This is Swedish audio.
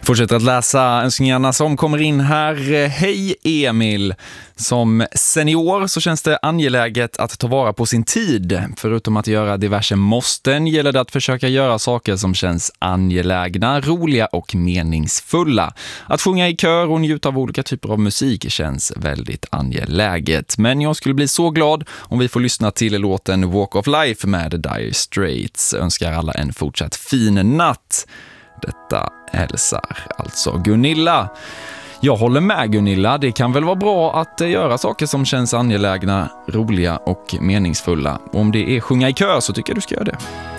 Fortsätter att läsa önskningarna som kommer in här. Hej Emil! Som senior så känns det angeläget att ta vara på sin tid. Förutom att göra diverse måsten gäller det att försöka göra saker som känns angelägna, roliga och meningsfulla. Att sjunga i kör och njuta av olika typer av musik känns väldigt angeläget. Men jag skulle bli så glad om vi får lyssna till låten Walk of Life med Dire Straits. Önskar alla en fortsatt fin natt. Detta hälsar alltså Gunilla. Jag håller med Gunilla, det kan väl vara bra att göra saker som känns angelägna, roliga och meningsfulla. Och om det är sjunga i kör så tycker jag du ska göra det.